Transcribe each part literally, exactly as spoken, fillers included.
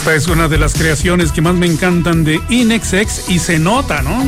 Esta es una de las creaciones que más me encantan de Inexex y se nota, ¿no?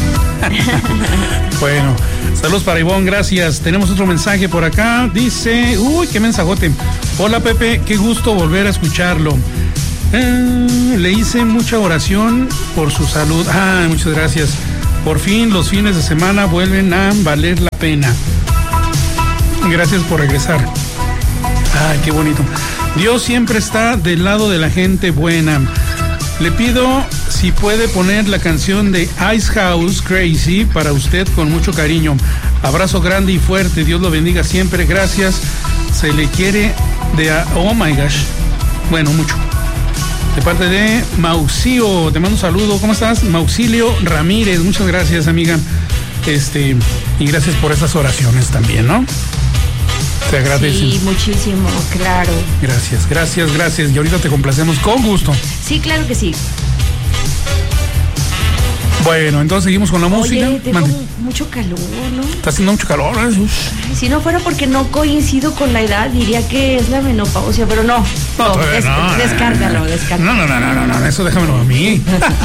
Bueno, saludos para Ivonne, gracias. Tenemos otro mensaje por acá. Dice, uy, qué mensajote. Hola Pepe, qué gusto volver a escucharlo. Eh, le hice mucha oración por su salud. Ah, muchas gracias. Por fin los fines de semana vuelven a valer la pena. Gracias por regresar. Ay, qué bonito. Dios siempre está del lado de la gente buena. Le pido si puede poner la canción de Ice House Crazy para usted con mucho cariño. Abrazo grande y fuerte. Dios lo bendiga siempre. Gracias. Se le quiere de... A... Oh my gosh. Bueno, mucho. De parte de Mauxilio, te mando un saludo. ¿Cómo estás? Mauxilio Ramírez. Muchas gracias, amiga. Este, y gracias por esas oraciones también, ¿no? Te agradezco. Sí, muchísimo, claro. Gracias, gracias, gracias. Y ahorita te complacemos con gusto. Sí, claro que sí. Bueno, entonces seguimos con la música. Oye, tengo mucho calor, ¿no? Está haciendo mucho calor, ¿eh? Ay, si no fuera porque no coincido con la edad, diría que es la menopausia, pero no. No, no, des no, descárgalo, descárgalo. No, no, no, no, no, no, eso déjamelo a mí.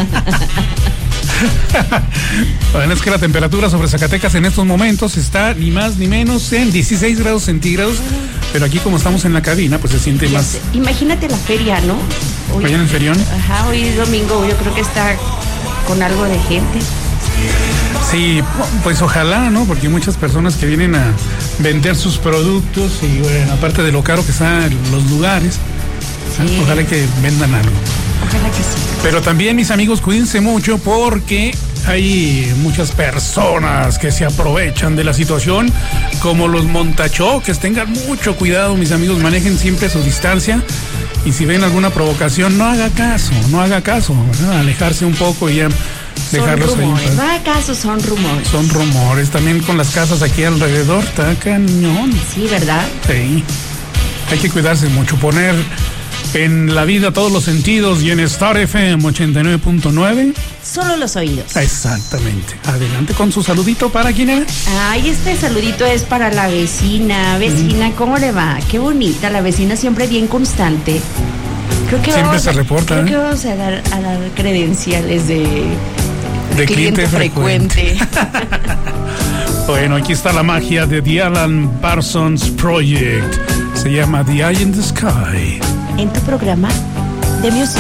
Bueno, es que la temperatura sobre Zacatecas en estos momentos está ni más ni menos en dieciséis grados centígrados, pero aquí como estamos en la cabina, pues se siente Ya más. sé. Imagínate la feria, ¿no? Hoy, ¿Hoy en el ferión? Ajá, hoy es domingo, yo creo que está con algo de gente. Sí, pues ojalá, ¿no? Porque hay muchas personas que vienen a vender sus productos y bueno, aparte de lo caro que están los lugares, sí. Ojalá que vendan algo. Ojalá que sí. Pero también, mis amigos, cuídense mucho porque hay muchas personas que se aprovechan de la situación, como los montachoques. Tengan mucho cuidado, mis amigos, manejen siempre su distancia y si ven alguna provocación, no haga caso, no haga caso, ¿verdad? Alejarse un poco y ya dejarlos son rumores, ahí. No haga caso, son rumores. Son rumores, también con las casas aquí alrededor, está cañón. Sí, ¿verdad? Sí, hay que cuidarse mucho, poner en la vida todos los sentidos y en Star F M ochenta y nueve punto nueve. Solo los oídos. Exactamente. Adelante con su saludito. ¿Para quién era? Ay, este saludito es para la vecina. Vecina, ¿cómo le va? Qué bonita, la vecina siempre bien constante. Creo que siempre vamos se a, reporta. Creo ¿eh? que vamos a dar, a dar credenciales de, de cliente, cliente frecuente. frecuente. Bueno, aquí está la magia de The Alan Parsons Project. Se llama The Eye in the Sky. En tu programa de Music.